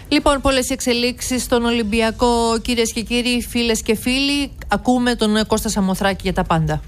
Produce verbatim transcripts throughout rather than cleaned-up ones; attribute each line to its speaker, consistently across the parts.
Speaker 1: Λοιπόν, πολλές εξελίξεις στον Ολυμπιακό, κυρίες και κύριοι, φίλες και φίλοι. Ακούμε τον Κώστα Σαμοθράκη για τα πάντα.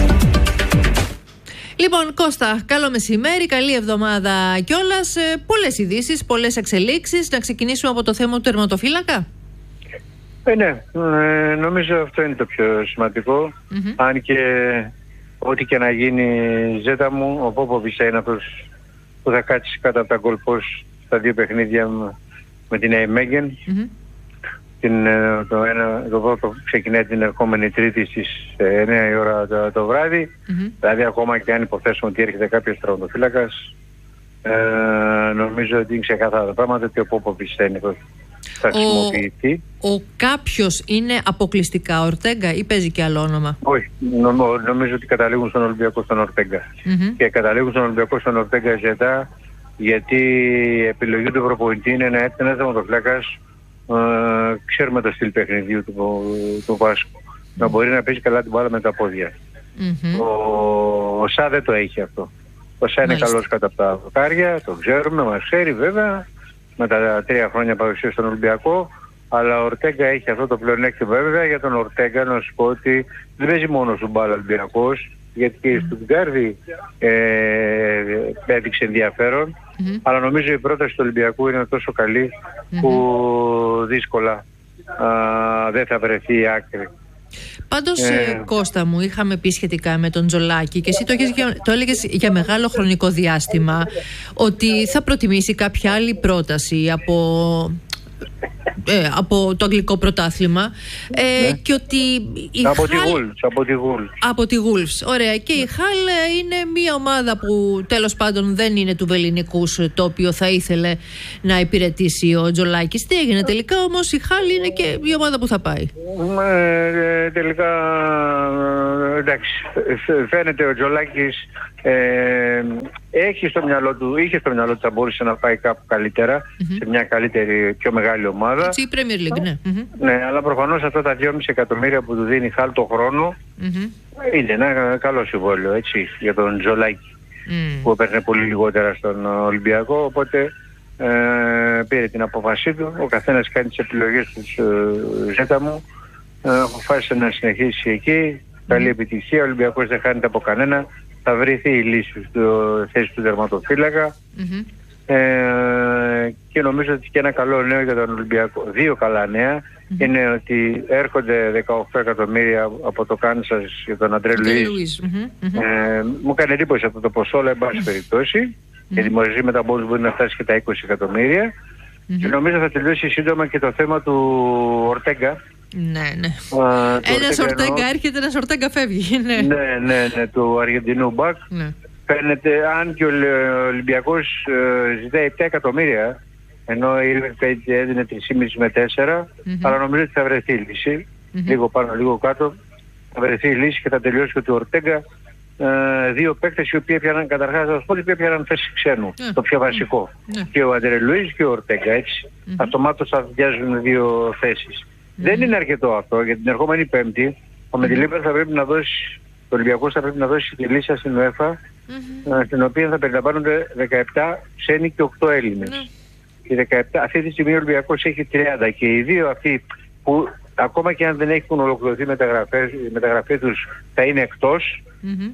Speaker 1: Λοιπόν, Κώστα, καλό μεσημέρι, καλή εβδομάδα κιόλας. Ε, πολλές ειδήσεις, πολλές εξελίξεις. Να ξεκινήσουμε από το θέμα του τερματοφύλακα.
Speaker 2: Ε, ναι, ε, νομίζω αυτό είναι το πιο σημαντικό. Mm-hmm. Αν και ό,τι και να γίνει, ζέτα μου, ο Πόποβιτς είναι αυτός που θα κάτσει κάτω από τα goal post στα δύο παιχνίδια με την Νάιμεγεν. Mm-hmm. Την, το, ένα, το πρώτο ξεκινάει την ερχόμενη Τρίτη στις εννιά η ώρα το, το βράδυ. Mm-hmm. Δηλαδή ακόμα και αν υποθέσουμε ότι έρχεται κάποιος τραυματοφύλακας, ε, νομίζω ότι είναι ξεκάθαρα τα πράγματα ότι ο Πόποβιτς θα είναι το θα χρησιμοποιηθεί.
Speaker 1: Ο, ο κάποιος είναι αποκλειστικά Ορτέγκα ή παίζει και άλλο όνομα?
Speaker 2: Όχι, νο, νομίζω ότι καταλήγουν στον Ολυμπιακό στον Ορτέγκα. Mm-hmm. Και καταλήγουν στον Ολυμπιακό στον Ορτέγκα ζετά, γιατί η επιλογή του προπονητή είναι να έρθει ένας θεματοφύλακας. Uh, ξέρουμε το στυλ παιχνιδιού του, του Βάσκου. Mm-hmm. Να μπορεί να παίζει καλά την μπάλα με τα πόδια. Mm-hmm. Ο, ο Σα δεν το έχει αυτό. Ο Σα είναι καλός κατά από τα δοκάρια, το ξέρουμε, μας ξέρει βέβαια με τα τρία χρόνια παρουσία στον Ολυμπιακό. Αλλά ο Ορτέγκα έχει αυτό το πλεονέκτημα βέβαια. Για τον Ορτέγκα να σου πω ότι δεν παίζει μόνο στον μπάλα Ολυμπιακός, γιατί και η Στουτγκάρδη ε, έδειξε ενδιαφέρον. Mm-hmm. Αλλά νομίζω η πρόταση του Ολυμπιακού είναι τόσο καλή mm-hmm. που δύσκολα α, δεν θα βρεθεί η άκρη.
Speaker 1: Πάντως ε... Κώστα μου, είχαμε πει σχετικά με τον Τζολάκη και εσύ το, το έλεγες για μεγάλο χρονικό διάστημα ότι θα προτιμήσει κάποια άλλη πρόταση από... Ε, από το αγγλικό πρωτάθλημα ε, ναι. και ότι η
Speaker 2: από,
Speaker 1: Χαλ...
Speaker 2: τη Wolves, από τη Wolves
Speaker 1: από τη Wolves, ωραία, και η Χαλ είναι μια ομάδα που τέλος πάντων δεν είναι του βεληνικούς, το οποίο θα ήθελε να υπηρετήσει ο Τζολάκης. Τι έγινε τελικά όμως? Η Χαλ είναι και η ομάδα που θα πάει.
Speaker 2: ε, τελικά εντάξει, φαίνεται ο Τζολάκης ε, έχει στο μυαλό του, είχε στο μυαλό του θα μπορούσε να πάει κάπου καλύτερα, mm-hmm. σε μια καλύτερη, πιο μεγάλη ομάδα.
Speaker 1: Έτσι, η Premier League, ναι. Mm-hmm.
Speaker 2: Ναι, αλλά προφανώς αυτά τα δυόμισι εκατομμύρια που του δίνει η Χαλ το χρόνο mm-hmm. είναι ένα καλό συμβόλαιο, έτσι, για τον Τζολάκη, mm. που έπαιρνε πολύ λιγότερα στον Ολυμπιακό, οπότε ε, πήρε την απόφασή του. Ο καθένας κάνει τις επιλογές του, ε, ζέτα μου, ε, αποφάσισε να συνεχίσει εκεί. Καλή επιτυχία, ο Ολυμπιακός δεν χάνεται από κανένα. Θα βρεθεί η λύση στο θέση του τερματοφύλακα. Mm-hmm. Ε, και νομίζω ότι και ένα καλό νέο για τον Ολυμπιακό, δύο καλά νέα, mm-hmm. είναι ότι έρχονται δεκαοκτώ εκατομμύρια από το Κάνσας για τον Αντρέ Λουίς. Mm-hmm. Ε, μου έκανε εντύπωση αυτό το ποσό, αλλά εν πάση περιπτώσει, mm-hmm. γιατί μαζί με τα μπόλους μπορεί να φτάσει και τα είκοσι εκατομμύρια. Mm-hmm. Και νομίζω θα τελειώσει σύντομα και το θέμα του Ορτέγκα.
Speaker 1: Ναι, ναι. Uh, ένας Ορτέγκα έρχεται, ένας Ορτέγκα φεύγει. Ναι,
Speaker 2: ναι, ναι, ναι, του Αργεντινού μπακ. Ναι. Φαίνεται, αν και ο Ολυμπιακός ε, ζητάει επτά εκατομμύρια, ενώ η River Plate έδινε τρία κόμμα πέντε με τέσσερα, mm-hmm. αλλά νομίζω ότι θα βρεθεί λύση. Mm-hmm. Λίγο πάνω, λίγο κάτω. Θα βρεθεί η λύση και θα τελειώσει και του Ορτέγκα. Ε, δύο παίκτες οι οποίοι έπιαναν, καταρχάς θα σας πω, οι οποίοι έπιαναν θέση ξένου. Yeah. Το πιο βασικό. Yeah. Και ο Αντρέ Λουίς και ο Ορτέγκα, έτσι. Mm-hmm. Αυτομάτως θα βιάζουν δύο θέσεις. Mm-hmm. Δεν είναι αρκετό αυτό, γιατί την ερχόμενη Πέμπτη ο Μεντιλίμπερ θα πρέπει να δώσει, ο Ολυμπιακός θα πρέπει να δώσει τη λύση στην UEFA, mm-hmm. στην οποία θα περιλαμβάνονται δεκαεπτά ξένοι και οκτώ Έλληνες. Mm-hmm. Και δεκαεπτά, αυτή τη στιγμή ο Ολυμπιακός έχει τριάντα και οι δύο αυτοί που ακόμα και αν δεν έχουν ολοκληρωθεί οι μεταγραφές τους θα είναι εκτός. Mm-hmm.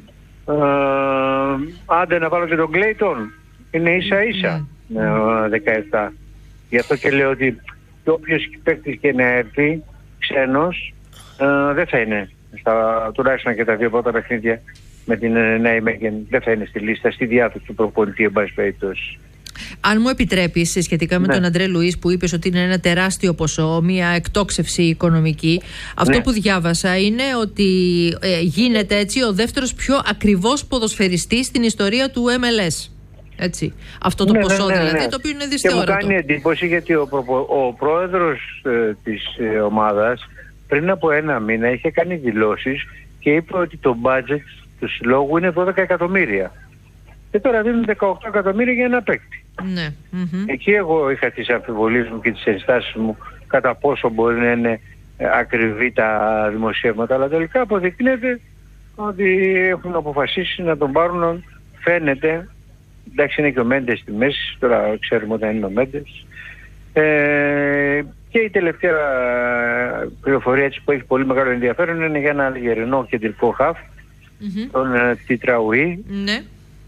Speaker 2: Ε, άντε να βάλω και τον Κλέιτον, είναι ίσα ίσα mm-hmm. ε, δεκαεπτά. Γι' αυτό και λέω ότι και όποιος παίκτης και να έρθει ξένος ε, δεν θα είναι στα, τουλάχιστον και τα δύο πρώτα παιχνίδια με την Νάιμεγεν, δεν θα είναι στη λίστα, στη διάθεση του προπονητή εν πάση περιπτώσει.
Speaker 1: Αν μου επιτρέπεις, σχετικά με ναι. τον Αντρέ Λουίς που είπες ότι είναι ένα τεράστιο ποσό, μια εκτόξευση οικονομική, αυτό ναι. που διάβασα είναι ότι ε, γίνεται έτσι ο δεύτερος πιο ακριβώς ποδοσφαιριστής στην ιστορία του εμ ελ ες. Έτσι. Αυτό το ναι, ποσό ναι, ναι, ναι. δηλαδή, το οποίο είναι δυσθεώρητο.
Speaker 2: Και μου κάνει εντύπωση γιατί ο, προπο, ο πρόεδρος ε, της ε, ομάδας πριν από ένα μήνα είχε κάνει δηλώσεις και είπε ότι το budget του συλλόγου είναι δώδεκα εκατομμύρια. Και τώρα δίνουν δεκαοκτώ εκατομμύρια για ένα παίκτη.
Speaker 1: Ναι. Mm-hmm.
Speaker 2: Εκεί εγώ είχα τις αμφιβολίες μου και τις ενστάσεις μου κατά πόσο μπορεί να είναι ε, ακριβή τα δημοσιεύματα, αλλά τελικά αποδεικνύεται ότι έχουν αποφασίσει να τον πάρουν, φαίνεται. Εντάξει, είναι και ο Μέντες στη μέση, τώρα ξέρουμε όταν είναι ο Μέντες. Ε, και η τελευταία πληροφορία έτσι, που έχει πολύ μεγάλο ενδιαφέρον είναι για ένα αλγερινό κεντρικό χαφ, mm-hmm. τον Τιτραουή,
Speaker 1: ναι.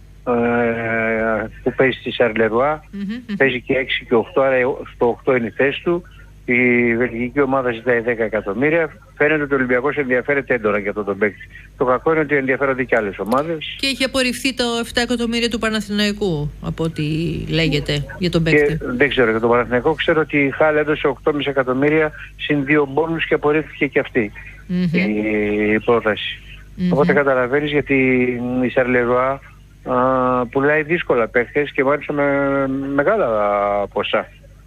Speaker 2: ε, που παίζει στη Σαρλερουά, mm-hmm. παίζει και έξι και οκτώ, άρα στο οκτώ είναι η θέση του. Η βελγική ομάδα ζητάει δέκα εκατομμύρια. Φαίνεται ότι ο Ολυμπιακός ενδιαφέρεται έντονα για αυτό τον παίκτη. Το κακό είναι ότι ενδιαφέρονται και άλλες ομάδες.
Speaker 1: Και έχει απορριφθεί το επτά εκατομμύρια του Παναθηναϊκού, από ό,τι λέγεται, για τον παίκτη.
Speaker 2: Και δεν ξέρω για τον Παναθηναϊκό. Ξέρω ότι η Χάλ έδωσε οκτώ κόμμα πέντε εκατομμύρια συν δύο μπόνους και απορρίφθηκε και αυτή mm-hmm. η πρόταση. Mm-hmm. Οπότε καταλαβαίνεις γιατί η Σαρλερουά πουλάει δύσκολα παίκτες και μάλιστα με μεγάλα ποσά.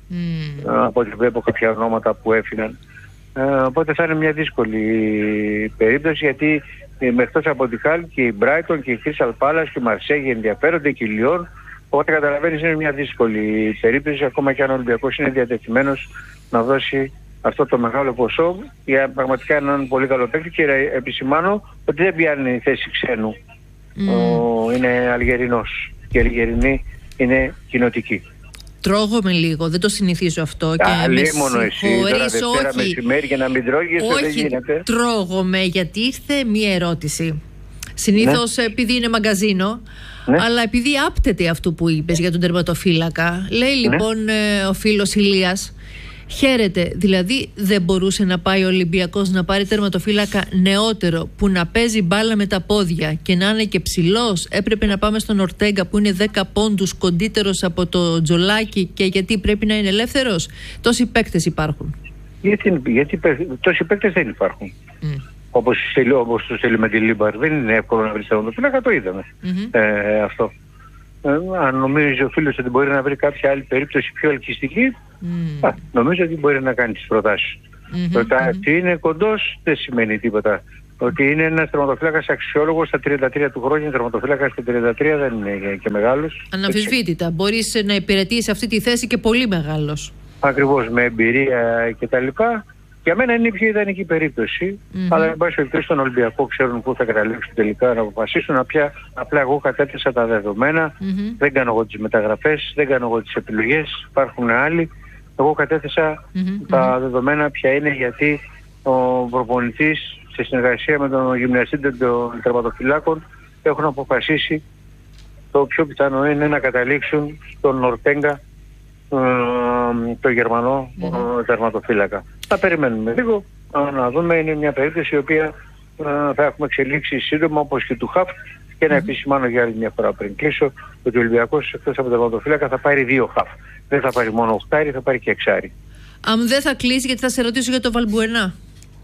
Speaker 2: Mm. Από ό,τι βλέπω κάποια ονόματα που έφυγαν. Ε, οπότε θα είναι μια δύσκολη περίπτωση, γιατί ε, εκτός από τη Χάλ και η Brighton και η Crystal Palace και η Marseille ενδιαφέρονται και η Λιόν. Οπότε καταλαβαίνεις είναι μια δύσκολη περίπτωση, ακόμα και αν ο Ολυμπιακός είναι διατεθειμένος να δώσει αυτό το μεγάλο ποσό για πραγματικά έναν πολύ καλό παίκτη. Και επισημάνω ότι δεν πιάνει θέση ξένου. Mm. Ο, είναι Αλγερινός και οι Αλγερινοί είναι κοινοτικοί.
Speaker 1: Τρώγομαι λίγο, δεν το συνηθίζω αυτό. Και με
Speaker 2: μόνο εσύ τώρα Δευτέρα μεσημέρι για να μην τρώγεις, δεν γίνεται.
Speaker 1: Τρώγομαι, γιατί ήρθε μία ερώτηση. Συνήθως, ναι. επειδή είναι μαγκαζίνο, ναι. αλλά επειδή άπτεται αυτού που είπες για τον τερματοφύλακα. Λέει λοιπόν ναι. ο φίλος Ηλίας, χαίρεται, δηλαδή δεν μπορούσε να πάει ο Ολυμπιακός να πάρει τερματοφύλακα νεότερο που να παίζει μπάλα με τα πόδια και να είναι και ψηλός? Έπρεπε να πάμε στον Ορτέγκα που είναι δέκα πόντους κοντύτερος από το Τζολάκι, και γιατί πρέπει να είναι ελεύθερος? Τόσοι παίκτες υπάρχουν.
Speaker 2: Γιατί, γιατί τόσοι παίκτες δεν υπάρχουν. Mm. Όπως, όπως το στέλνει με τη Λίμπαρ, δεν είναι εύκολο να βρει τερματοφύλακα, το είδαμε mm-hmm. ε, αυτό. Ε, αν νομίζει ο φίλος ότι μπορεί να βρει κάποια άλλη περίπτωση πιο ελκυστική, mm. α, νομίζω ότι μπορεί να κάνει τις προτάσεις. Mm-hmm, το ότι mm-hmm. είναι κοντός δεν σημαίνει τίποτα. Ότι είναι ένας τερματοφύλακας αξιόλογος στα τριάντα τρία του χρόνια, τερματοφύλακας στα τριάντα τρία δεν είναι και μεγάλος.
Speaker 1: Αναμφισβήτητα. Μπορείς να υπηρετείς αυτή τη θέση και πολύ μεγάλος. Ακριβώς,
Speaker 2: με εμπειρία κτλ. Για μένα είναι η πιο ιδανική περίπτωση, mm-hmm. αλλά εν πάση περιπτώσει στον Ολυμπιακό ξέρουν πού θα καταλήξουν τελικά να αποφασίσουν. Απλά, απλά εγώ κατέθεσα τα δεδομένα, mm-hmm. δεν κάνω εγώ τις μεταγραφές, δεν κάνω εγώ τις επιλογές, υπάρχουν άλλοι. Εγώ κατέθεσα mm-hmm. τα δεδομένα ποια είναι, γιατί ο προπονητής σε συνεργασία με τον γυμναστή των τερματοφυλάκων έχουν αποφασίσει το πιο πιθανό είναι να καταλήξουν στον Ορτέγκα, το Γερμανό mm-hmm. τερματοφύλακα. Θα περιμένουμε λίγο να δούμε. Είναι μια περίπτωση η οποία θα έχουμε εξελίξει σύντομα, όπως και του Χαφ. Και να mm-hmm. επισημάνω για άλλη μια φορά πριν κλείσω ότι ο Ολυμπιακός εκτός από τερματοφύλακα θα πάρει δύο Χαφ. Δεν θα πάρει μόνο οχτάρι, θα πάρει και εξάρι.
Speaker 1: Αν δεν θα κλείσει, γιατί θα σε ρωτήσω για το Βαλμπουενά.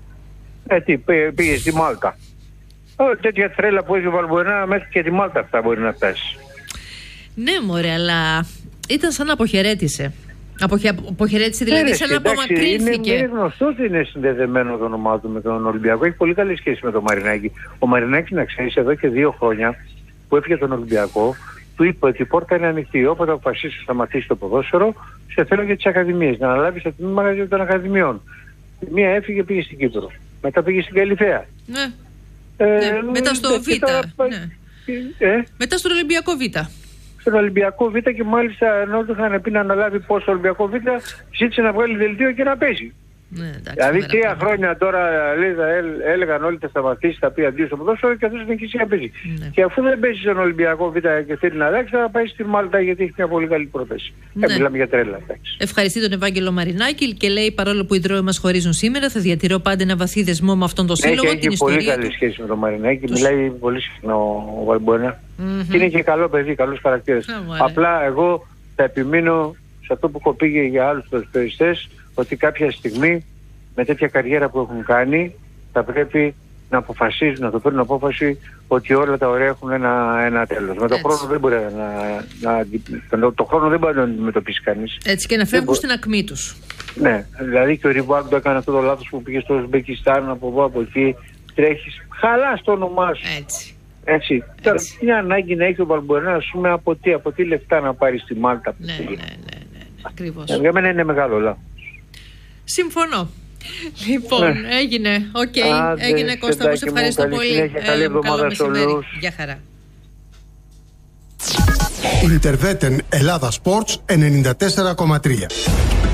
Speaker 2: Ε, τι, πήγε στη Μάλτα. Ε, τέτοια τρέλα που έχει ο Βαλμπουενά, μέχρι και τη Μάλτα αυτά μπορεί να φτάσει.
Speaker 1: Ναι, μωρέ, αλλά ήταν σαν να αποχαιρέτησε. Αποχε... Αποχαιρέτησε δηλαδή, σαν να απομακρύνθηκε.
Speaker 2: Είναι γνωστό ότι είναι συνδεδεμένο το όνομά του με τον Ολυμπιακό. Έχει πολύ καλή σχέση με τον Μαρινάκη. Ο Μαρινάκης, να ξέρεις, εδώ και δύο χρόνια που έφυγε τον Ολυμπιακό, του είπε ότι η πόρτα είναι ανοιχτή. Όποτε αποφασίσει να σταματήσει το ποδόσφαιρο, σε θέλω για τις ακαδημίες. Να αναλάβει το τμήμα μαγαζί των ακαδημιών. Μία έφυγε, πήγε στην Κύπρο. Μετά πήγε στην Καλυθέα.
Speaker 1: Ναι. Ε, ναι. Μετά στο Β. Ναι. Ε? Μετά στον Ολυμπιακό Β.
Speaker 2: Στον Ολυμπιακό Β, και μάλιστα ενώ του είχαν πει να αναλάβει πώς στο Ολυμπιακό Β, ζήτησε να βγάλει δελτίο και να παίζει.
Speaker 1: Ναι, εντάξει,
Speaker 2: δηλαδή τρία χρόνια τώρα λέει, έλεγαν όλοι θα σταματήσει, θα πει αντίο στο ποδόσφαιρο, και αυτός συνεχίσει να παίζει. Ναι. Και αφού δεν παίζει στον Ολυμπιακό Β και θέλει να αλλάξει, θα πάει στη Μάλτα, γιατί έχει μια πολύ καλή πρόταση. Ναι. Ε, μιλάμε για τρέλα. Εντάξει.
Speaker 1: Ευχαριστεί τον Ευάγγελο Μαρινάκη και λέει: παρόλο που οι δρόμοι μας χωρίζουν σήμερα, θα διατηρώ πάντα ένα βαθύ δεσμό με αυτόν τον σύλλογο.
Speaker 2: Έχει,
Speaker 1: την
Speaker 2: έχει πολύ καλή του. σχέση με τον Μαρινάκη. Τους... Μιλάει πολύ συχνά ο Βαλμπουενά. Mm-hmm. Και είναι και καλό παιδί, καλός χαρακτήρας. Oh, απλά εγώ θα επιμείνω σε αυτό που έχω πει για άλλους ποδοσφαιριστές, ότι κάποια στιγμή με τέτοια καριέρα που έχουν κάνει θα πρέπει να αποφασίζουν, να το παίρνουν απόφαση ότι όλα τα ωραία έχουν ένα, ένα τέλος. Με τον χρόνο δεν μπορεί να, να το χρόνο δεν μπορεί να αντιμετωπίσει κανείς.
Speaker 1: Έτσι, και να φεύγουν στην ακμή τους.
Speaker 2: Ναι, δηλαδή και ο Ριβουάγκο έκανε αυτό το λάθος που πήγε στο Ουσμπεκιστάν, από εδώ από εκεί, τρέχεις, χαλάς το όνομά σου.
Speaker 1: Έτσι.
Speaker 2: Έτσι. Τώρα, μια ανάγκη να έχει ο Βαλμπουενά, ας πούμε, από τι, από τι λεφτά να πάρει στη Μάλτα.
Speaker 1: Ναι, ναι, ναι, ναι, ναι. Ακριβώς.
Speaker 2: Για μένα είναι μεγάλο λάθος.
Speaker 1: Συμφωνώ. Λοιπόν, ναι. έγινε. Οκ, okay. έγινε Κώστα, μου σε ευχαριστώ
Speaker 2: καλή
Speaker 1: πολύ.
Speaker 2: Συνέχεια, καλή εβδομάδα σε όλους.
Speaker 1: Γεια χαρά.
Speaker 3: Ιντερβέτεν Ελλάδα Sports ενενήντα τέσσερα κόμμα τρία.